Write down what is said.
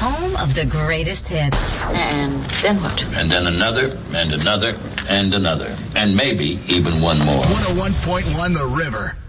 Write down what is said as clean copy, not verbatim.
home of the greatest hits. And then what? And then another, and another, and another. And maybe even one more. 101.1 The River.